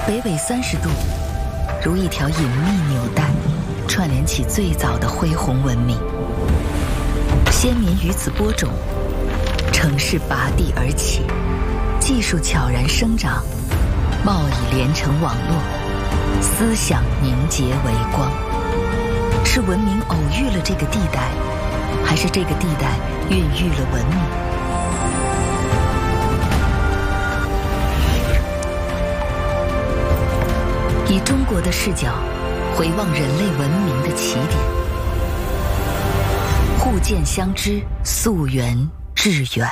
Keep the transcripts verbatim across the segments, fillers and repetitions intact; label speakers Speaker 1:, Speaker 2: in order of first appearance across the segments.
Speaker 1: 北纬三十度，如一条隐秘纽带，串联起最早的恢宏文明。先民于此播种，城市拔地而起，技术悄然生长，贸易连成网络，思想凝结为光。是文明偶遇了这个地带，还是这个地带孕育了文明？以中国的视角回望人类文明的起点，互鉴相知，溯源致远。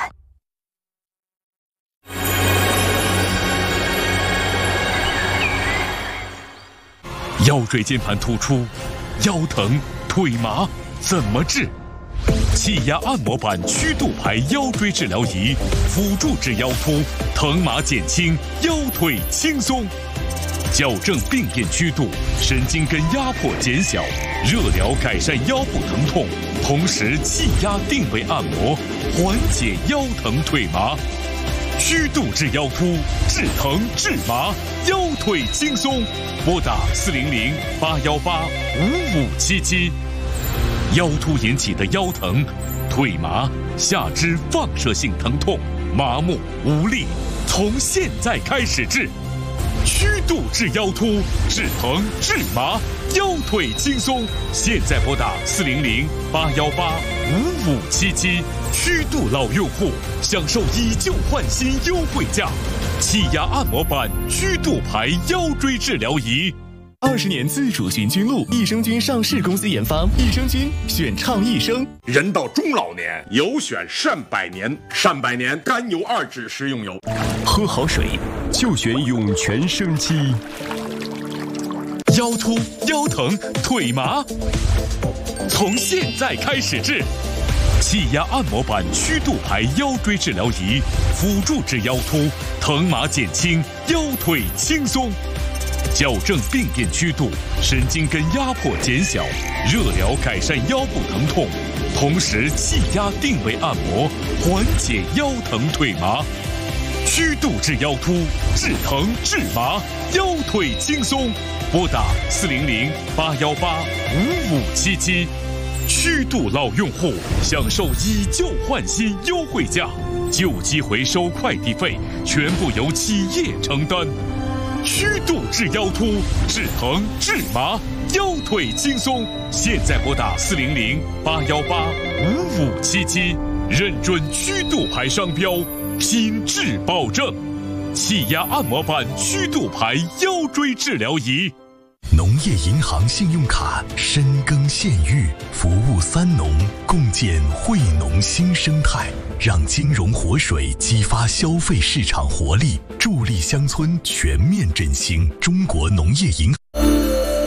Speaker 2: 腰椎间盘突出、腰疼、腿麻怎么治？气压按摩板曲度排腰椎治疗仪，辅助治腰突，疼麻减轻，腰腿轻松。矫正病变曲度，神经根压迫减小，热疗改善腰部疼痛，同时气压定位按摩，缓解腰疼腿麻。曲度治腰突，治疼治麻，腰腿轻松。拨打四零零八幺八五五七七。腰突引起的腰疼、腿麻、下肢放射性疼痛、麻木无力，从现在开始治。曲度治腰突，治疼治麻，腰腿轻松。现在拨打四零零八幺八五五七七。曲度老用户享受以旧换新优惠价，气压按摩板曲度排腰椎治疗仪。
Speaker 3: 二十年自主循菌露，益生菌上市公司研发，益生菌选倡益生。
Speaker 4: 人到中老年，有选善百年，善百年甘油二酯食用油。
Speaker 3: 喝好水就选涌泉生机。
Speaker 2: 腰突、腰疼、腿麻，从现在开始治。气压按摩板曲度排腰椎治疗仪，辅助治腰突，疼麻减轻，腰腿轻松。矫正病变曲度，神经根压迫减小，热疗改善腰部疼痛，同时气压定位按摩，缓解腰疼腿麻。曲度治腰突，治疼治麻，腰腿轻松。拨打四零零八幺八五五七七。曲度老用户享受以旧换新优惠价，旧机回收快递费全部由企业承担。曲度治腰突，治疼治麻，腰腿轻松。现在拨打四零零八幺八五五七七，认准曲度牌商标，品质保证。气压按摩板曲度牌腰椎治疗仪。
Speaker 5: 农业银行信用卡深耕县域，服务三农，共建惠农新生态，让金融活水激发消费市场活力，助力乡村全面振兴。中国农业银行。